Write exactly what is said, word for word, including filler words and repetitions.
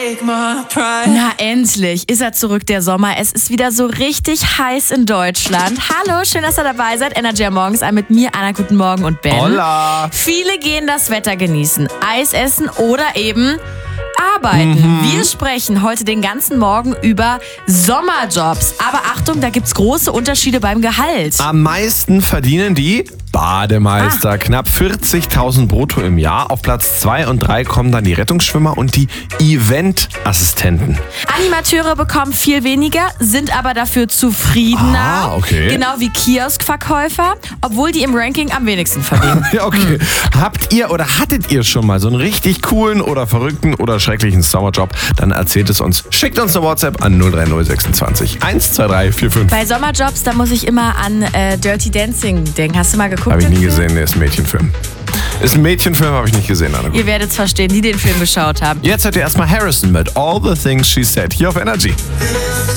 Na endlich ist er zurück, der Sommer. Es ist wieder so richtig heiß in Deutschland. Hallo, schön, dass ihr dabei seid. Energy am Morgens ein mit mir, Anna, guten Morgen und Ben. Hola. Viele gehen das Wetter genießen, Eis essen oder eben arbeiten. Mhm. Wir sprechen heute den ganzen Morgen über Sommerjobs. Aber Achtung, da gibt's große Unterschiede beim Gehalt. Am meisten verdienen die Bademeister. Ah. Knapp vierzigtausend brutto im Jahr. Auf Platz zwei und drei kommen dann die Rettungsschwimmer und die Eventassistenten. Animateure bekommen viel weniger, sind aber dafür zufriedener. Ah, okay. Genau wie Kioskverkäufer, obwohl die im Ranking am wenigsten verdienen. Ja, okay. Habt ihr oder hattet ihr schon mal so einen richtig coolen oder verrückten oder schrecklichen Sommerjob? Dann erzählt es uns. Schickt uns eine WhatsApp an null drei null sechsundzwanzig eins zwei drei vier fünf. Bei Sommerjobs, da muss ich immer an äh, Dirty Dancing denken. Hast du mal geguckt? Habe ich den nie Film? gesehen, der ist ein Mädchenfilm. Ist ein Mädchenfilm, habe ich nicht gesehen, Anna. Ihr werdet es verstehen, die den Film geschaut haben. Jetzt hört ihr erstmal Harrison mit All the Things She Said hier auf Energy.